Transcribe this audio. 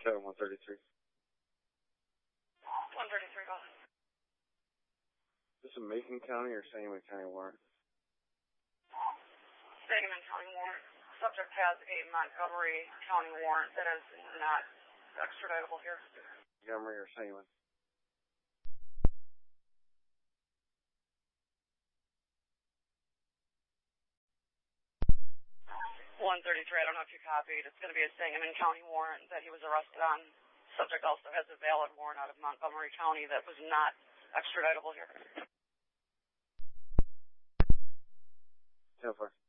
133. 133, go ahead. Is this a Macon County or Sangamon County warrant? Sangamon County warrant. Subject has a Montgomery County warrant that is not extraditable here. Montgomery or Sangamon? 133, I don't know if you copied. It's going to be a Sangamon County warrant that he was arrested on. Subject also has a valid warrant out of Montgomery County that was not extraditable here. 10-4.